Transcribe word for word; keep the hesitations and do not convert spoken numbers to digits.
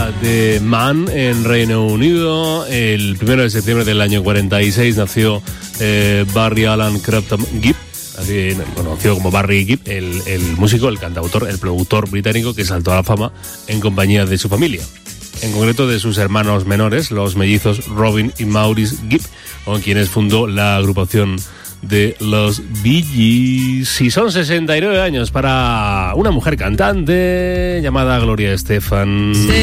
de Man en Reino Unido. El primero de septiembre del año cuarenta y seis nació eh, Barry Allen Crampton Gibb, así conocido como Barry Gibb, el, el músico, el cantautor, el productor británico que saltó a la fama en compañía de su familia. En concreto de sus hermanos menores, los mellizos Robin y Maurice Gibb, con quienes fundó la agrupación de los Bee Gees. Y son sesenta y nueve años para una mujer cantante llamada Gloria Estefan. Sí.